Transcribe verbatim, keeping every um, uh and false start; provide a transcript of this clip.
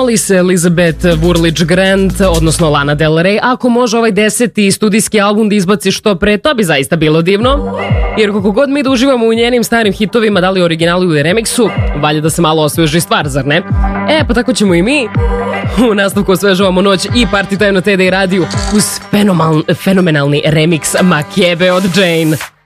li se Elizabeth Wurlidge Grant, odnosno Lana Del Rey, ako može ovaj deseti studijski album da izbaci što pre, to bi zaista bilo divno. Jer kako god mi da uživamo u njenim starim hitovima, da li originalu ili remiksu, valja da se malo osveži stvar, zar ne? E, pa tako ćemo i mi u nastavku osvežavamo noć i Party Time na T D i radiju uz fenomenalni remix Makebe od Jane.